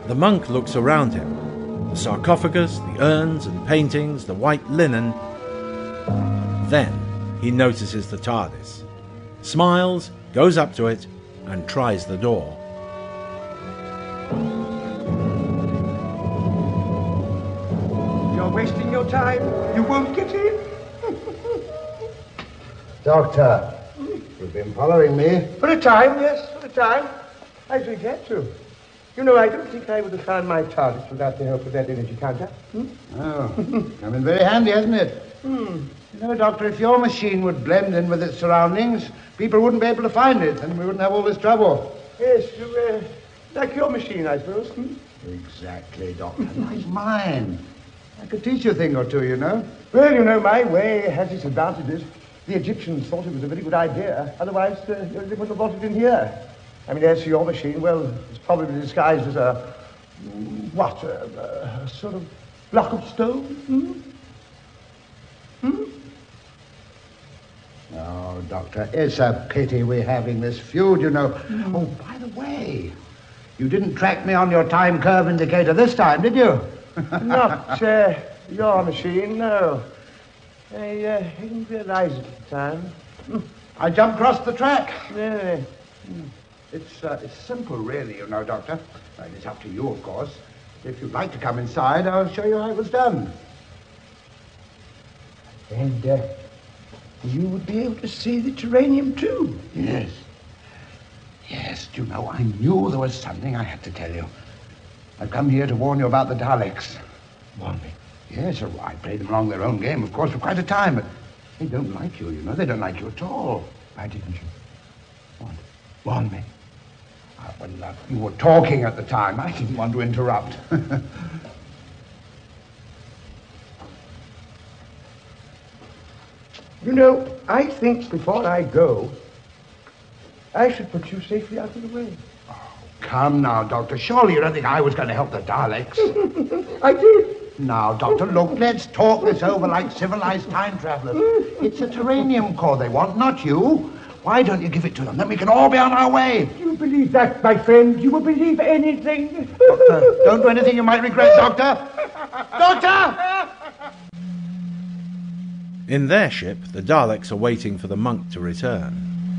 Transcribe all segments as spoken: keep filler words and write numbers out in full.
The monk looks around him. The sarcophagus, the urns and paintings, the white linen. Then he notices the TARDIS, smiles, goes up to it, and tries the door. You're wasting your time. You won't get in. Doctor, you've been following me. For a time, yes, for a time. I should get to. You know, I don't think I would have found my TARDIS without the help of that energy counter. Hmm? Oh, come in very handy, hasn't it? Hmm. You know, Doctor, if your machine would blend in with its surroundings, people wouldn't be able to find it, and we wouldn't have all this trouble. Yes, you, uh, like your machine, I suppose. Hmm? Exactly, Doctor. Like mine. I could teach you a thing or two, you know. Well, you know, my way has its advantages. The Egyptians thought it was a very good idea. Otherwise, uh, they wouldn't have brought it in here. I mean, as for your machine, well, it's probably disguised as a, what, a, a sort of block of stone? Hmm? Hmm? Oh, Doctor, it's a pity we're having this feud, you know. Mm. Oh, by the way, you didn't track me on your time curve indicator this time, did you? Not uh, your machine, no. I uh, didn't realize it at the time. Mm. I jumped across the track. Yeah. Mm. It's, uh, it's simple, really, you know, Doctor. Well, it's up to you, of course. If you'd like to come inside, I'll show you how it was done. And uh, you would be able to see the terranium, too? Yes. Yes, do you know, I knew there was something I had to tell you. I've come here to warn you about the Daleks. Warn me? Yes, I played them along their own game, of course, for quite a time, but they don't like you, you know. They don't like you at all. Why didn't you? What? Warn me. Uh, well, uh, you were talking at the time. I didn't want to interrupt. You know, I think before I go, I should put you safely out of the way. Oh, come now, Doctor. Surely you don't think I was going to help the Daleks? I did. Now, Doctor, look, let's talk this over like civilized time travelers. It's a terranium core they want, not you. Why don't you give it to them? Then we can all be on our way. You believe that, my friend? You will believe anything. Doctor, don't do anything you might regret, Doctor. Doctor! In their ship, the Daleks are waiting for the monk to return.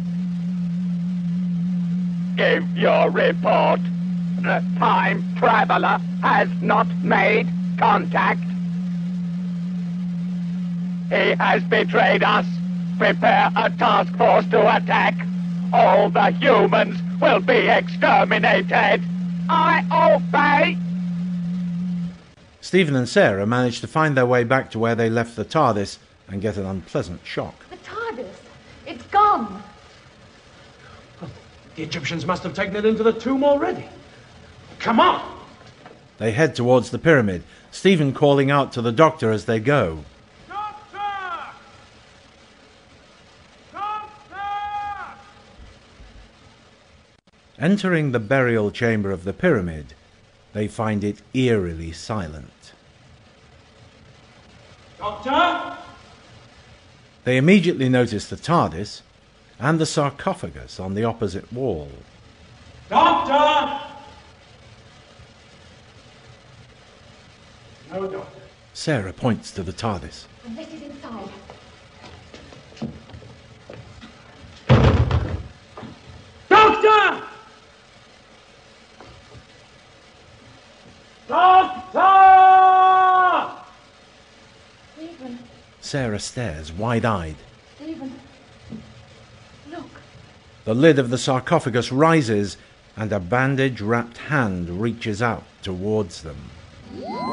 Give your report. The time traveler has not made contact. He has betrayed us. Prepare a task force to attack. All the humans will be exterminated. I obey. Stephen and Sarah manage to find their way back to where they left the TARDIS and get an unpleasant shock. The TARDIS! It's gone! The Egyptians must have taken it into the tomb already. Come on! They head towards the pyramid, Stephen calling out to the Doctor as they go. Doctor! Doctor! Entering the burial chamber of the pyramid, they find it eerily silent. Doctor! They immediately notice the TARDIS and the sarcophagus on the opposite wall. Doctor! No, Doctor. Sarah points to the TARDIS. And this is inside. Doctor! Doctor! Stephen, Sarah stares wide-eyed. Stephen, look. The lid of the sarcophagus rises and a bandage-wrapped hand reaches out towards them.